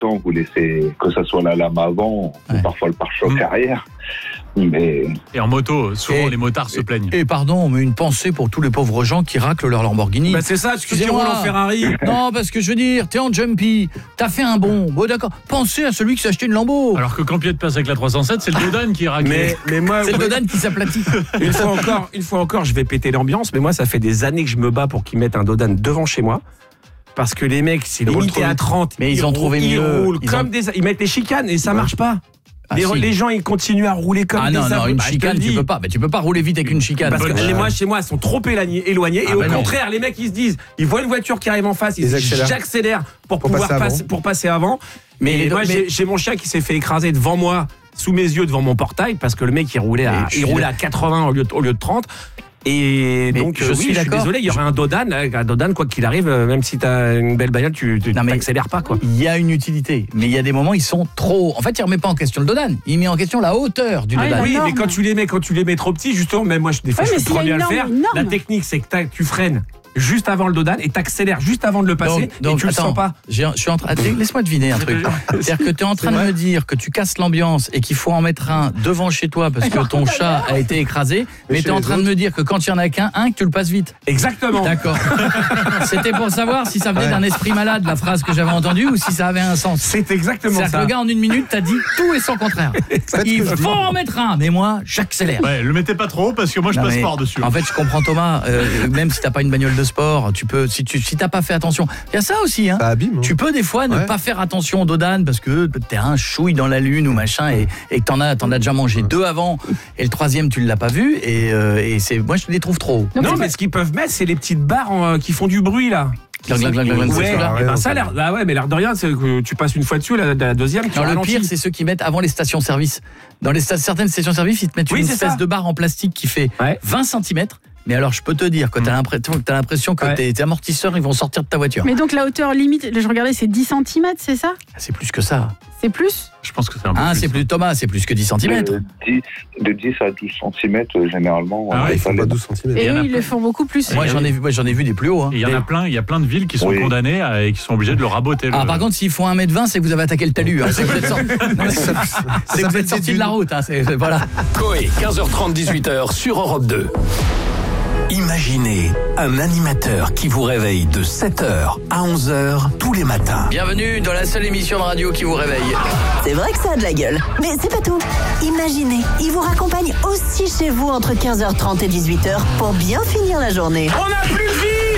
temps, vous laissez que ça soit la lame avant ou parfois le pare-choc arrière. Mais... Et en moto, souvent les motards se plaignent. Et pardon, mais une pensée pour tous les pauvres gens qui raclent leur Lamborghini. Bah c'est ça, tu roules en Ferrari. Non, parce que je veux dire, t'es en jumpy, t'as fait un bond. Bon d'accord, pensez à celui qui s'est acheté une Lambo. Alors que quand Pied de passe avec la 307, c'est le Dodan qui racle. Mais moi, c'est le Dodan qui s'aplatit. Une fois encore, je vais péter l'ambiance, mais moi ça fait des années que je me bats pour qu'ils mettent un Dodan devant chez moi. Parce que les mecs, c'est limité à 30. Mais ils ont trouvé mieux. Ils mettent les chicanes et ça marche pas. Les gens, ils continuent à rouler comme des non, une chicane, tu peux pas. Mais tu peux pas rouler vite avec une chicane. Parce que chez moi, elles sont trop éloignées. Et au contraire, les mecs, ils se disent, ils voient une voiture qui arrive en face, ils j'accélère pour pouvoir passer avant. Mais moi, j'ai mon chien qui s'est fait écraser devant moi, sous mes yeux, devant mon portail, parce que le mec, il roulait à 80 au lieu de 30. Et donc, je suis désolé, il y aurait un Dodan, quoi qu'il arrive, même si t'as une belle bagnole, tu n'accélères pas, quoi. Il y a une utilité, mais il y a des moments, ils sont trop. En fait, il remet pas en question le Dodan, il met en question la hauteur du Dodan. Oui, mais quand tu les mets trop petits, justement, même moi, des fois, je suis trop bien le faire. La technique, c'est que tu freines juste avant le Dodan et t'accélères juste avant de le passer et tu le sens pas. Je suis en train. Laisse-moi deviner un truc. C'est-à-dire que tu es en train de me dire que tu casses l'ambiance et qu'il faut en mettre un devant chez toi parce que ton chat a été écrasé, mais tu es en train de me dire que quand il y en a qu'un, que tu le passes vite. Exactement. D'accord. C'était pour savoir si ça venait d'un esprit malade, la phrase que j'avais entendue, ou si ça avait un sens. C'est exactement ça. C'est-à-dire que le gars, en une minute, t'as dit tout et son contraire. Il faut en mettre un, mais moi, j'accélère. Ouais, le mettez pas trop parce que moi, je passe fort dessus. En fait, je comprends Thomas, même si t'as pas une bagnole de sport, tu peux, si t'as pas fait attention, il y a ça aussi, hein. Ça abîme, hein. Tu peux des fois ne pas faire attention au Dodan parce que t'es un chouille dans la lune ou machin et que t'en as déjà mangé 2 avant et le 3e tu l'as pas vu et c'est, moi je les trouve trop hauts. Non, mais ce qu'ils peuvent mettre, c'est les petites barres qui font du bruit là. Ça a l'air. Ah ouais, mais l'air de rien, c'est que tu passes une fois dessus, la deuxième. Le pire, c'est ceux qui mettent avant les stations-service. Dans certaines stations-service, ils te mettent une espèce de barre en plastique qui fait 20 cm. Mais alors, je peux te dire que t'as l'impression que tes amortisseurs, ils vont sortir de ta voiture. Mais donc, la hauteur limite, je regardais, c'est 10 cm, c'est ça ? C'est plus que ça. C'est plus ? Je pense que c'est un peu plus. C'est plus, Thomas, c'est plus que 10 cm. De 10 à 12 cm, généralement. Ils font pas 12 cm. Et eux, ils le font beaucoup plus. Moi, j'en ai vu des plus hauts. Hein. Il y a plein de villes qui sont condamnées et qui sont obligées de le raboter. Par contre, s'ils font 1m20, c'est que vous avez attaqué le talus. Hein. C'est que vous êtes sorti de la route. Hein. Voilà. Coé, 15h30, 18h sur Europe 2. Imaginez un animateur qui vous réveille de 7h à 11h tous les matins. Bienvenue dans la seule émission de radio qui vous réveille. C'est vrai que ça a de la gueule, mais c'est pas tout. Imaginez, il vous raccompagne aussi chez vous entre 15h30 et 18h pour bien finir la journée. On n'a plus de vie.